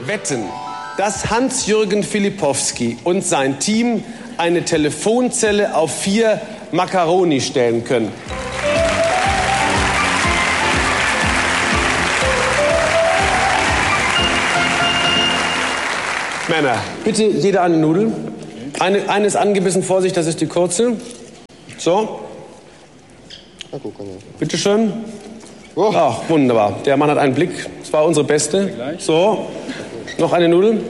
Wetten, dass Hans-Jürgen Filipowski und sein Team eine Telefonzelle auf 4 Macaroni stellen können. Männer, bitte jeder eine Nudel. Eine ist angebissen, Vorsicht, das ist die kurze. So. Bitte schön. Ach, wunderbar. Der Mann hat einen Blick. Das war unsere beste. So. Noch eine Nudel.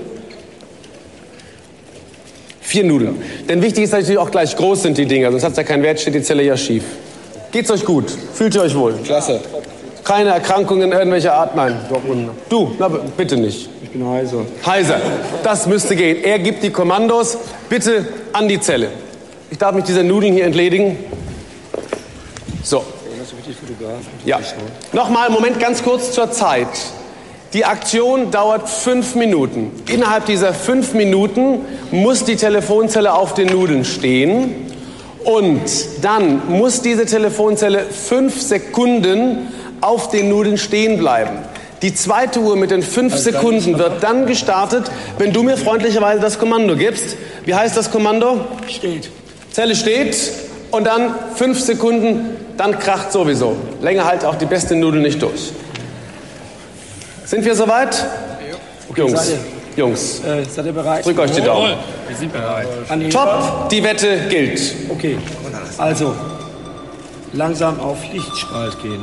4 Nudeln. Denn wichtig ist natürlich auch gleich groß sind die Dinger. Sonst hat es ja keinen Wert, steht die Zelle ja schief. Geht's euch gut? Fühlt ihr euch wohl? Klasse. Keine Erkrankungen irgendwelcher Art? Nein. Du? Na, bitte nicht. Ich bin heiser. Heiser. Das müsste gehen. Er gibt die Kommandos. Bitte an die Zelle. Ich darf mich dieser Nudeln hier entledigen. So. Ja. Nochmal, Moment, ganz kurz zur Zeit. Die Aktion dauert 5 Minuten. Innerhalb dieser 5 Minuten muss die Telefonzelle auf den Nudeln stehen. Und dann muss diese Telefonzelle 5 Sekunden auf den Nudeln stehen bleiben. Die zweite Uhr mit den 5 Sekunden wird dann gestartet, wenn du mir freundlicherweise das Kommando gibst. Wie heißt das Kommando? Steht. Zelle steht und dann 5 Sekunden, dann kracht sowieso. Länger halt auch die beste Nudel nicht durch. Sind wir soweit? Okay, Jungs, seid ihr bereit? drückt euch die Daumen. Wir sind bereit. Top, die Wette gilt. Okay, also langsam auf Lichtspalt gehen.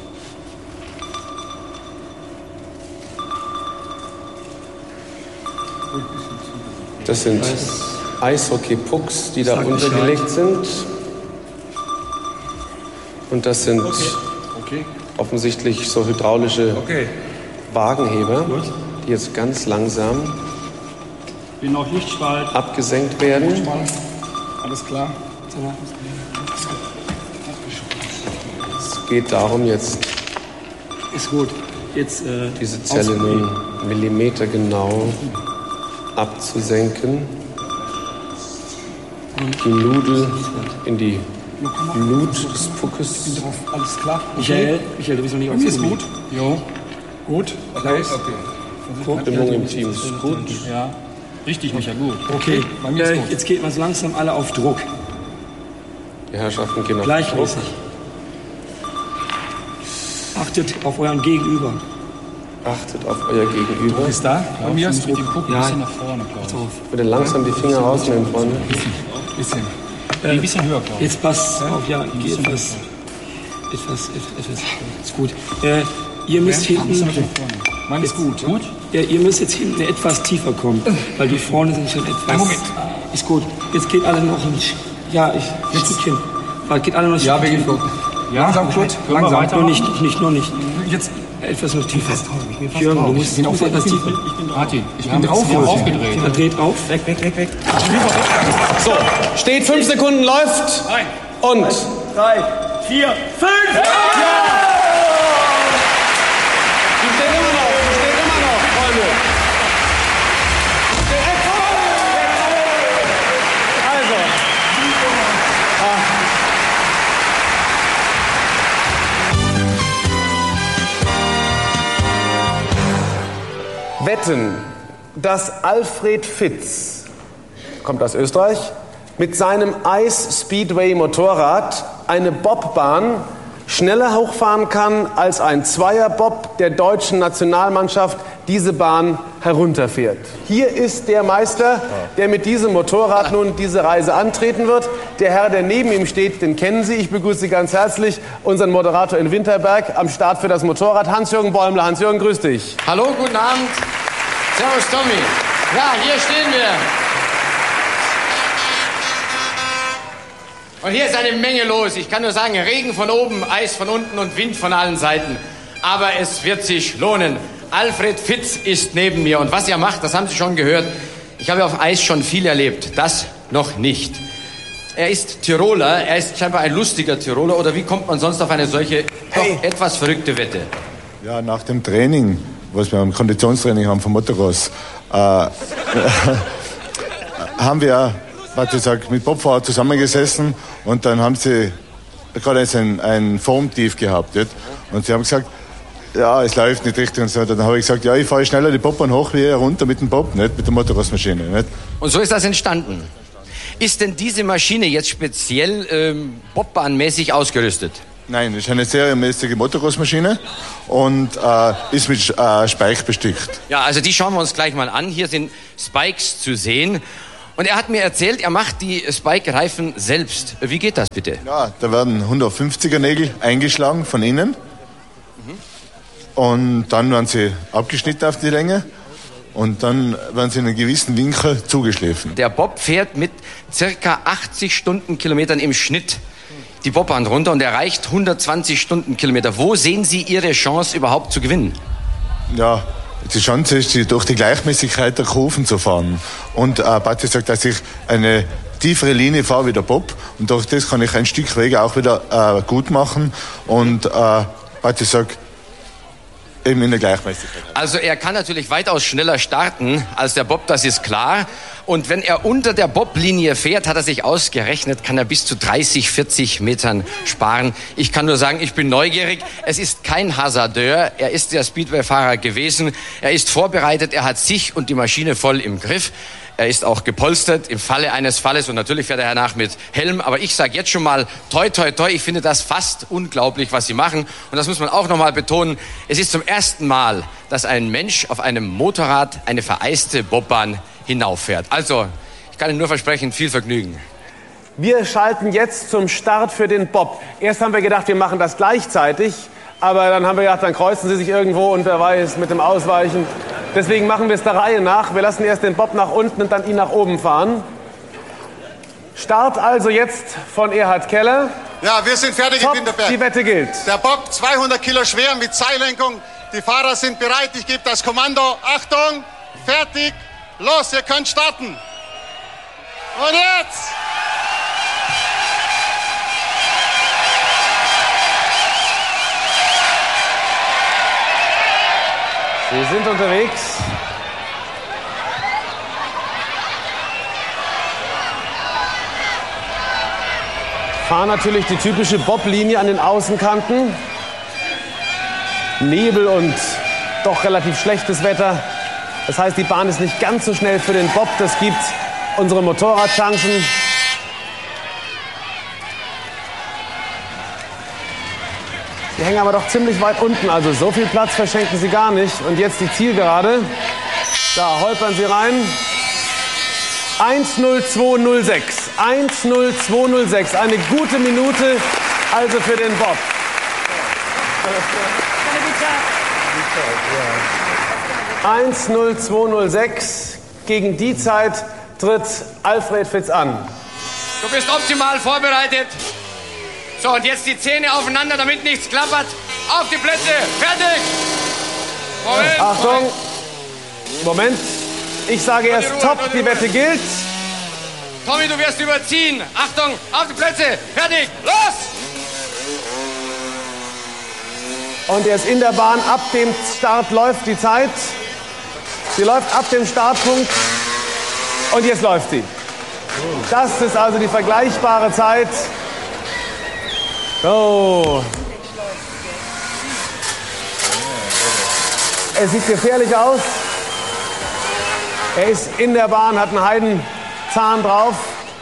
Das sind Eishockey-Pucks, die da untergelegt sind. Und das sind offensichtlich so hydraulische Wagenheber, die jetzt ganz langsam Bin auf Lichtspalt. abgesenkt werden. Alles klar. Es geht darum, jetzt Ist gut. Jetzt diese Zelle nun millimetergenau abzusenken. Die Nudel in die Blut des Puckes. alles klar. Michael, du bist noch nicht auf Ist gut? Jo. Gut? Klaus. Stimmung im Team ist gut. Ja. Richtig, Micha, gut. Okay, Bei mir ist gut. jetzt geht man so langsam alle auf Druck. Die Herrschaften gehen auf Druck. Gleichmäßig. Achtet auf euren Gegenüber. Achtet auf euer Gegenüber. Ist da? Bei mir hast du mit dem Puck ein bisschen nach vorne, Klaus. Bitte langsam die Finger rausnehmen, Freunde. Bisschen. Ein bisschen höher, Klaus. Jetzt passt auf, ja, etwas. Ist gut. Ihr müsst hinten. Meine ist gut. Gut? Ja, ihr müsst jetzt hinten etwas tiefer kommen, weil die vorne sind schon etwas. Moment. Ist gut. Jetzt geht alle noch ein. Ja, ein Stückchen. Geht alle noch ein Ja, wir Stückchen. gehen langsam, gut. Langsam. Noch nicht. Jetzt. Etwas noch tiefer. Jürgen, du musst etwas tiefer. Martin, ich bin aufgedreht. Er dreht auf. Weg. So, steht 5 Sekunden, läuft. Nein. Und 3, 4, 5! die steht immer noch, Freunde. Also. Wetten, dass Alfred Fitz, kommt aus Österreich, mit seinem Ice Speedway Motorrad eine Bobbahn schneller hochfahren kann als ein Zweierbob der deutschen Nationalmannschaft diese Bahn herunterfährt. Hier ist der Meister, der mit diesem Motorrad nun diese Reise antreten wird. Der Herr, der neben ihm steht, den kennen Sie. Ich begrüße Sie ganz herzlich, unseren Moderator in Winterberg, am Start für das Motorrad, Hans-Jürgen Bäumler. Hans-Jürgen, grüß dich. Hallo, guten Abend. Servus, Tommy. Ja, hier stehen wir. Und hier ist eine Menge los. Ich kann nur sagen, Regen von oben, Eis von unten und Wind von allen Seiten. Aber es wird sich lohnen. Alfred Fitz ist neben mir. Und was er macht, das haben Sie schon gehört. Ich habe auf Eis schon viel erlebt. Das noch nicht. Er ist Tiroler. Er ist scheinbar ein lustiger Tiroler. Oder wie kommt man sonst auf eine solche doch etwas verrückte Wette? Ja, nach dem Training, was wir am Konditionstraining haben vom Motocross, haben wir mit Bobfahrer zusammengesessen und dann haben sie gerade ein Formtief gehabt. Nicht? Und sie haben gesagt, ja, es läuft nicht richtig und so. Dann habe ich gesagt, ja, ich fahre schneller die Bobbahn hoch wie er runter mit dem Bob, nicht mit der Motorradmaschine. Nicht? Und so ist das entstanden. Ist denn diese Maschine jetzt speziell bobbahnmäßig ausgerüstet? Nein, das ist eine serienmäßige Motocross-Maschine und ist mit Spike bestückt. Ja, also die schauen wir uns gleich mal an. Hier sind Spikes zu sehen. Und er hat mir erzählt, er macht die Spike-Reifen selbst. Wie geht das bitte? Ja, da werden 150er Nägel eingeschlagen von innen. Und dann werden sie abgeschnitten auf die Länge. Und dann werden sie in einem gewissen Winkel zugeschliffen. Der Bob fährt mit circa 80 Stundenkilometern im Schnitt die Bobbahn runter und erreicht 120 Stundenkilometer. Wo sehen Sie Ihre Chance überhaupt zu gewinnen? Ja, die Chance ist, durch die Gleichmäßigkeit der Kurven zu fahren. Und Patti sagt, dass ich eine tiefere Linie fahre wie der Bob. Und durch das kann ich ein Stück Wege auch wieder gut machen. Und Patti sagt, eben in der Gleichmäßigkeit. Also er kann natürlich weitaus schneller starten als der Bob, das ist klar. Und wenn er unter der Boblinie fährt, hat er sich ausgerechnet, kann er bis zu 30, 40 Metern sparen. Ich kann nur sagen, ich bin neugierig. Es ist kein Hasardeur. Er ist der Speedway-Fahrer gewesen. Er ist vorbereitet. Er hat sich und die Maschine voll im Griff. Er ist auch gepolstert im Falle eines Falles und natürlich fährt er danach mit Helm. Aber ich sage jetzt schon mal, toi, toi, toi, ich finde das fast unglaublich, was sie machen. Und das muss man auch noch mal betonen. Es ist zum ersten Mal, dass ein Mensch auf einem Motorrad eine vereiste Bobbahn hinauffährt. Also, ich kann Ihnen nur versprechen, viel Vergnügen. Wir schalten jetzt zum Start für den Bob. Erst haben wir gedacht, wir machen das gleichzeitig. Aber dann haben wir gedacht, dann kreuzen sie sich irgendwo und wer weiß, mit dem Ausweichen. Deswegen machen wir es der Reihe nach. Wir lassen erst den Bob nach unten und dann ihn nach oben fahren. Start also jetzt von Erhard Keller. Ja, wir sind fertig in Winterberg. Die Wette gilt. Der Bob 200 Kilo schwer mit Seillenkung. Die Fahrer sind bereit. Ich gebe das Kommando. Achtung, fertig, los, ihr könnt starten. Und jetzt! Wir sind unterwegs. Fahren natürlich die typische Boblinie an den Außenkanten. Nebel und doch relativ schlechtes Wetter. Das heißt, die Bahn ist nicht ganz so schnell für den Bob. Das gibt unsere Motorradchancen. Die hängen aber doch ziemlich weit unten, also so viel Platz verschenken sie gar nicht. Und jetzt die Zielgerade. Da holpern sie rein. 1:02:06. 1:02:06. Eine gute Minute also für den Bob. 1:02:06. Gegen die Zeit tritt Alfred Fitz an. Du bist optimal vorbereitet. So, und jetzt die Zähne aufeinander, damit nichts klappert. Auf die Plätze, fertig! Moment, Achtung! Moment. Ich sage erst top, die Wette gilt. Tommy, du wirst überziehen. Achtung, auf die Plätze, fertig, los! Und er ist in der Bahn. Ab dem Start läuft die Zeit. Sie läuft ab dem Startpunkt. Und jetzt läuft sie. Das ist also die vergleichbare Zeit. Oh. Es sieht gefährlich aus. Er ist in der Bahn, hat einen Heidenzahn drauf.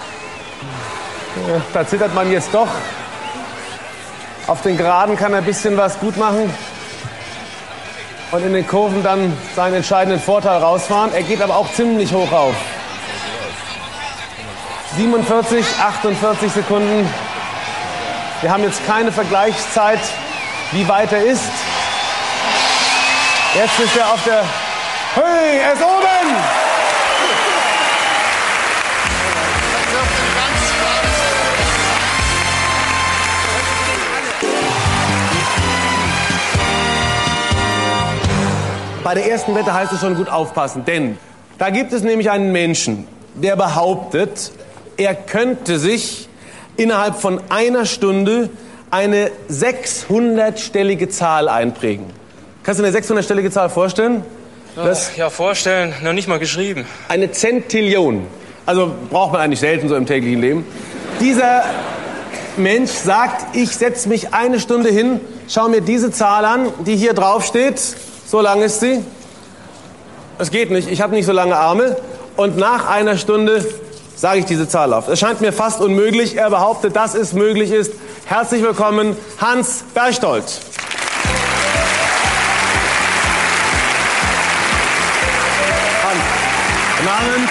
Ja, da zittert man jetzt doch. Auf den Geraden kann er ein bisschen was gut machen. Und in den Kurven dann seinen entscheidenden Vorteil rausfahren. Er geht aber auch ziemlich hoch auf. 47, 48 Sekunden. Wir haben jetzt keine Vergleichszeit, wie weit er ist. Jetzt ist er auf der... Hey, er ist oben! Bei der ersten Wette heißt es schon gut aufpassen, denn da gibt es nämlich einen Menschen, der behauptet, er könnte sich innerhalb von einer Stunde eine 600-stellige Zahl einprägen. Kannst du dir eine 600-stellige Zahl vorstellen? Ja, vorstellen, noch nicht mal geschrieben. Eine Zentillion. Also braucht man eigentlich selten so im täglichen Leben. Dieser Mensch sagt, ich setze mich eine Stunde hin, schau mir diese Zahl an, die hier drauf steht. So lang ist sie. Es geht nicht, ich habe nicht so lange Arme. Und nach einer Stunde sage ich diese Zahl auf. Es scheint mir fast unmöglich. Er behauptet, dass es möglich ist. Herzlich willkommen, Hans Berchtold. Hans, guten Abend.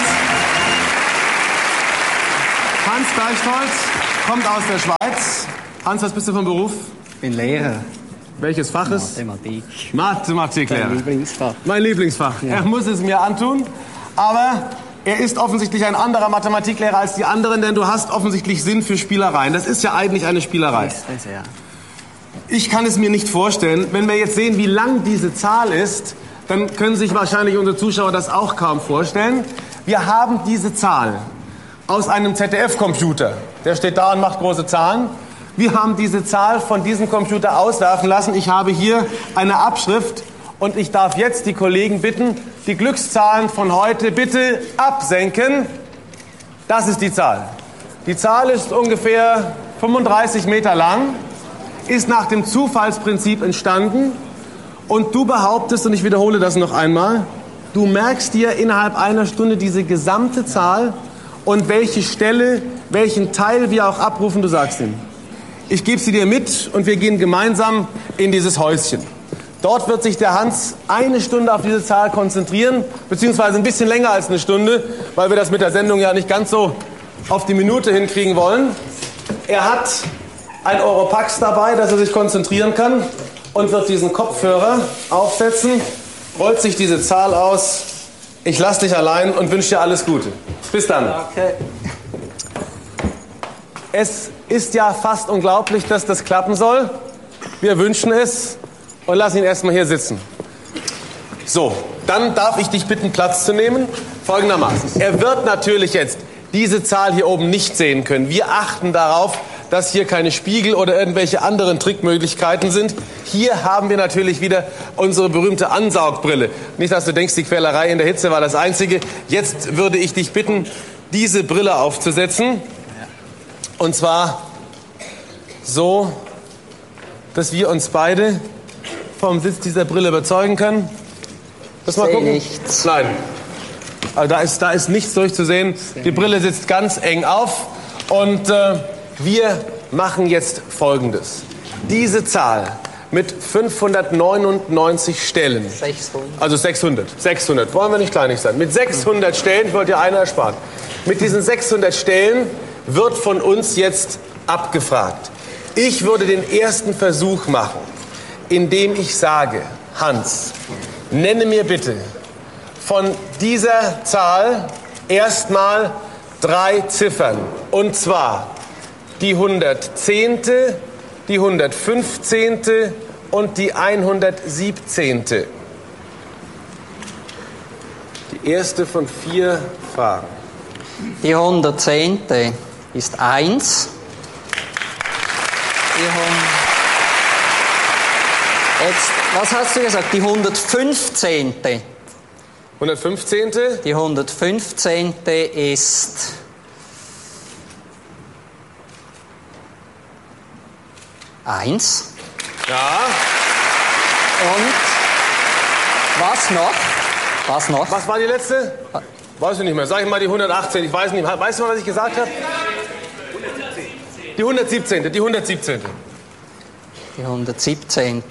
Hans Berchtold kommt aus der Schweiz. Hans, was bist du vom Beruf? Ich bin Lehrer. Welches Fach ist? Mathematik. Mathematiklehrer. Mein Lieblingsfach. Mein Lieblingsfach. Ja. Er muss es mir antun, aber er ist offensichtlich ein anderer Mathematiklehrer als die anderen, denn du hast offensichtlich Sinn für Spielereien. Das ist ja eigentlich eine Spielerei. Ist das, ja. Ich kann es mir nicht vorstellen. Wenn wir jetzt sehen, wie lang diese Zahl ist, dann können sich wahrscheinlich unsere Zuschauer das auch kaum vorstellen. Wir haben diese Zahl aus einem ZDF-Computer. Der steht da und macht große Zahlen. Wir haben diese Zahl von diesem Computer auswerfen lassen. Ich habe hier eine Abschrift und ich darf jetzt die Kollegen bitten, die Glückszahlen von heute bitte absenken. Das ist die Zahl. Die Zahl ist ungefähr 35 Meter lang, ist nach dem Zufallsprinzip entstanden und du behauptest, und ich wiederhole das noch einmal, du merkst dir innerhalb einer Stunde diese gesamte Zahl und welche Stelle, welchen Teil wir auch abrufen, du sagst ihm. Ich gebe sie dir mit und wir gehen gemeinsam in dieses Häuschen. Dort wird sich der Hans eine Stunde auf diese Zahl konzentrieren, beziehungsweise ein bisschen länger als eine Stunde, weil wir das mit der Sendung ja nicht ganz so auf die Minute hinkriegen wollen. Er hat ein Oropax dabei, dass er sich konzentrieren kann und wird diesen Kopfhörer aufsetzen, rollt sich diese Zahl aus. Ich lasse dich allein und wünsche dir alles Gute. Bis dann. Okay. Es ist ja fast unglaublich, dass das klappen soll. Wir wünschen es und lassen ihn erstmal hier sitzen. So, dann darf ich dich bitten, Platz zu nehmen. Folgendermaßen. Er wird natürlich jetzt diese Zahl hier oben nicht sehen können. Wir achten darauf, dass hier keine Spiegel oder irgendwelche anderen Trickmöglichkeiten sind. Hier haben wir natürlich wieder unsere berühmte Ansaugbrille. Nicht, dass du denkst, die Quälerei in der Hitze war das Einzige. Jetzt würde ich dich bitten, diese Brille aufzusetzen. Und zwar so, dass wir uns beide vom Sitz dieser Brille überzeugen können. Lass mal gucken. Nichts. Nein. Also da ist nichts durchzusehen. Die Brille sitzt ganz eng auf. Und wir machen jetzt Folgendes. Diese Zahl mit 599 Stellen. 600. Also 600. 600. Wollen wir nicht kleinig sein. Mit 600 Stellen, ich wollte ja eine ersparen. Mit diesen 600 Stellen wird von uns jetzt abgefragt. Ich würde den ersten Versuch machen, indem ich sage, Hans, nenne mir bitte von dieser Zahl erstmal 3 Ziffern. Und zwar die 110., die 115. und die 117. Die erste von 4 Fragen. Die 110. ist 1. Jetzt, was hast du gesagt? Die 115. 115. Die 115. ist 1. Ja. Und was noch? Was noch? Was war die letzte? Weiß ich nicht mehr. Sag ich mal die 118. Ich weiß nicht. Weißt du mal, was ich gesagt habe? Die 117. Die 117. Die 117.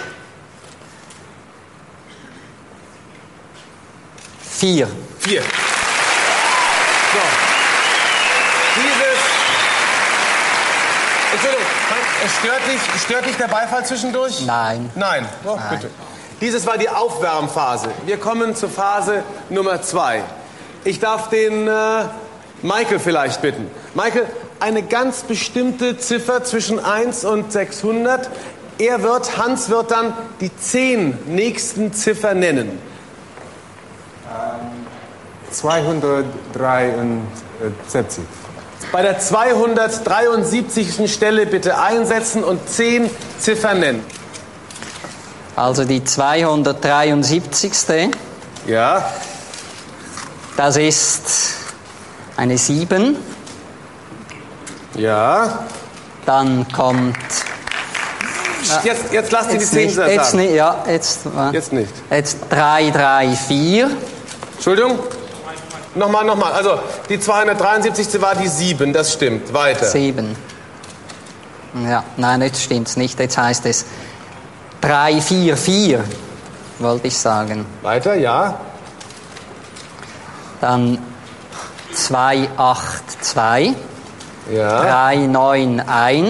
4. 4. So. Entschuldigung, stört dich der Beifall zwischendurch? Nein. Nein. Oh, Nein. Bitte. Dieses war die Aufwärmphase. Wir kommen zur Phase Nummer 2. Ich darf den Michael vielleicht bitten. Michael, eine ganz bestimmte Ziffer zwischen 1 und 600. Hans wird dann die 10 nächsten Ziffern nennen. 273. Bei der 273. Stelle bitte einsetzen und 10 Ziffern nennen. Also die 273. Ja. Das ist eine 7. Ja. Dann kommt Jetzt lasst ihn die 10 sagen. Jetzt nicht, ja. Jetzt nicht. Jetzt 3, 3, 4. Entschuldigung? Nochmal. Also, die 273. war die 7, das stimmt. Weiter. 7. Ja, nein, jetzt stimmt's nicht. Jetzt heißt es 3, 4, 4, wollte ich sagen. Weiter, ja. Dann 2, 8, 2. Ja. 3, 9, 1.